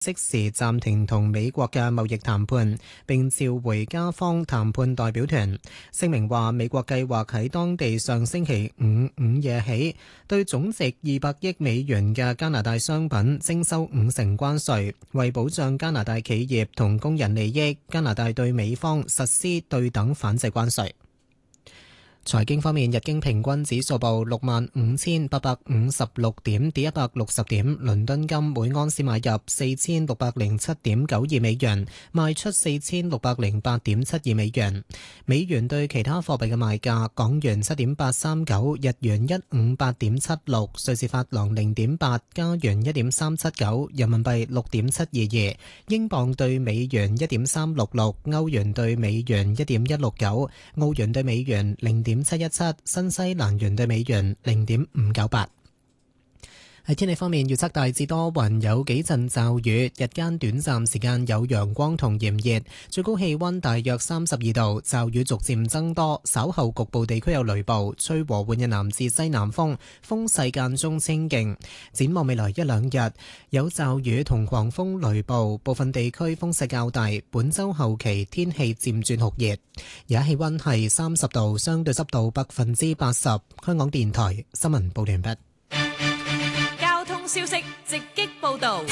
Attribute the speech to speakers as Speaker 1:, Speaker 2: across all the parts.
Speaker 1: 即時暫停同美國嘅貿易談判，並召回加方談判代表團。聲明話，美國計劃喺當地上星期五午夜起，對總值200億美元嘅加拿大商品徵收50%關稅，為保障加拿大企業同工人利益，加拿大對美方實施對等反制關稅。財經方面，日經平均指數報65,856點，跌160點。倫敦金每盎司買入4607.92美元，賣出4608.72美元。美元對其他貨幣嘅賣價：港元7.839，日元158.76，瑞士法郎0.8，加元1.379，人民幣6.722，英鎊對美元1.366，歐元對美元1.169，澳元對美元0.717，新西蘭元對美元0.598。喺天氣方面，預測大致多雲，有幾陣驟雨，日間短暫時間有陽光同炎熱，最高氣溫大約32度，驟雨逐漸增多，稍後局部地區有雷暴，吹和緩嘅南至西南風，風勢間中清勁。展望未來一兩日，有驟雨同狂風雷暴，部分地區風勢較大。本週後期天氣漸轉酷熱，而家氣溫係30度，相對濕度80%。香港電台新聞報道完畢。
Speaker 2: 消息直擊報導。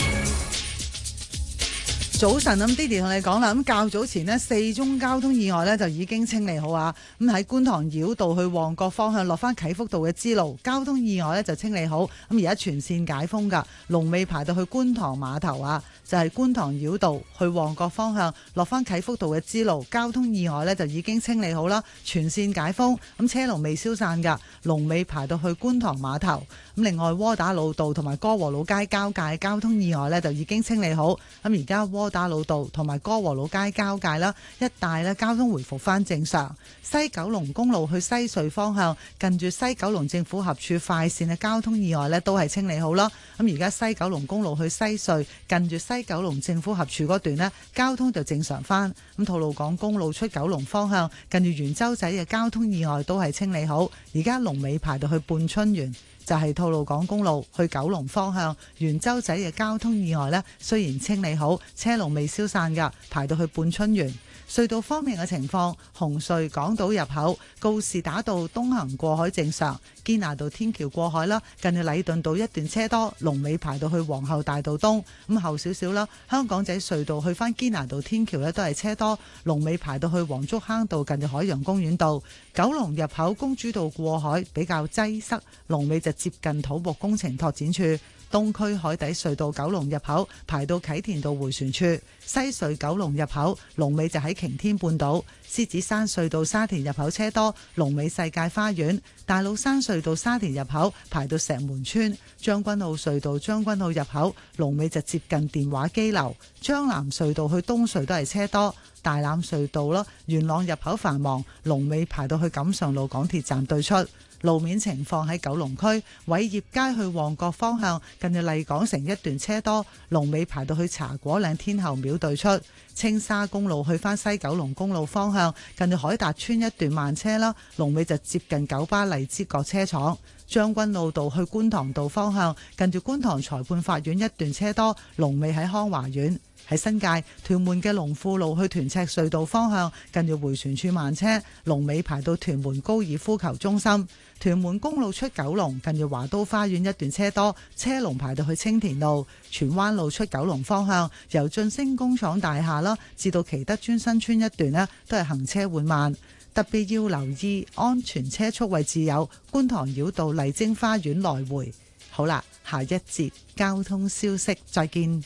Speaker 3: 早晨，咁 Didi 同你講啦，咁較早前呢4宗交通意外呢就已經清理好啊。咁喺觀塘繞道去旺角方向落翻啟福道嘅支路，交通意外呢就清理好，咁而家全線解封噶，龍尾排到去觀塘碼頭啊，就係觀塘繞道去旺角方向落翻啟福道嘅支路，交通意外呢就已經清理好啦，全線解封，咁車龍未消散噶，龍尾排到去觀塘碼頭。咁另外窩打老道同埋歌和老街交界交通意外呢就已經清理好，咁而家窩打老道同埋歌和老街交界啦，一帶咧交通回復翻正常。西九龍公路去西隧方向，近住西九龍政府合署快線嘅交通意外咧都係清理好啦。咁而家西九龍公路去西隧，近住西九龍政府合署嗰段咧，交通就正常翻。咁吐露港公路出九龍方向，近住元洲仔嘅交通意外都係清理好。而家龍尾排到去半春園。就係吐露港公路去九龍方向元洲仔嘅交通意外呢，雖然清理好，車龍未消散㗎，排到去半春園。隧道方面嘅情況，紅隧港島入口告士打道東行過海正常，堅拿道天橋過海啦，近住禮頓道一段車多，龍尾排到去皇后大道東。咁後少少啦，香港仔隧道去翻堅拿道天橋呢都係車多，龍尾排到去黃竹坑道近住海洋公園道。九龍入口公主道過海比較擠塞，龍尾就接近土木工程拓展處。東區海底隧道九龍入口排到啟田道迴旋處，西隧九龍入口龍尾就喺擎天半島。獅子山隧道沙田入口車多，龍尾世界花園。大老山隧道沙田入口排到石門村。將軍澳隧道將軍澳入口龍尾就接近電話機樓。將南隧道去東隧都係車多。大欖隧道啦，元朗入口繁忙，龍尾排到去錦上路港鐵站對出。路面情況喺九龍區偉業街去旺角方向，近住麗港城一段車多，龍尾排到去茶果嶺天后廟對出。青沙公路去返西九龍公路方向，近住海達村一段慢車啦，龍尾就接近九巴荔枝角車廠。將軍澳道去觀塘道方向，近住觀塘裁判法院一段車多，龍尾喺康華苑。喺新界屯門嘅龍富路去屯赤隧道方向，近住迴旋處慢車，龍尾排到屯門高爾夫球中心。屯門公路出九龍，近住華都花園一段車多，車龍排到去青田路。荃灣路出九龍方向，由晉升工廠大廈啦，至到祈德邨新村一段呢，都係行車緩慢。特別要留意安全車速位置有觀塘繞道麗晶花園來回。好啦，下一節交通消息，再見。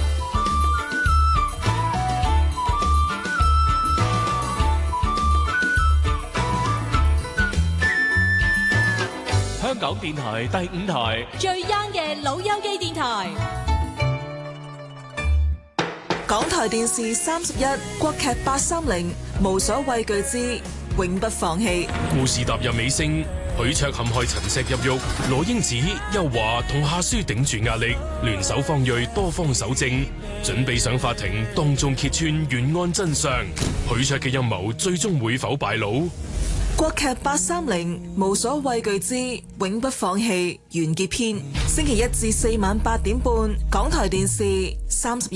Speaker 4: 香港電台第5台
Speaker 2: 最 young 嘅老友記電台，
Speaker 5: 港台電視31國劇830，無所畏懼之永不放棄。
Speaker 4: 故事踏入尾聲，許卓陷害陳石入獄，羅英子、邱華同夏書頂住壓力，聯手方銳多方搜證，準備上法庭當眾揭穿懸案真相。許卓嘅陰謀最終會否敗露？
Speaker 5: 國劇830無所畏懼之永不放棄完結篇，星期1至4晚8點半，港台電視31。